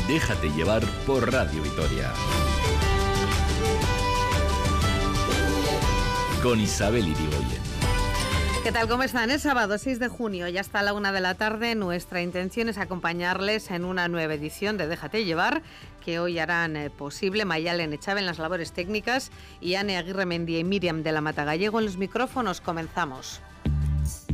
Déjate llevar por Radio Vitoria. Con Isabel Irigoyen. ¿Qué tal? ¿Cómo están? Es sábado 6 de junio, ya está a la 1 de la tarde. Nuestra intención es acompañarles en una nueva edición de Déjate Llevar, que hoy harán posible Mayalen Echave en las labores técnicas y Ane Aguirre Mendía y Miriam de la Mata Gallego en los micrófonos. Comenzamos.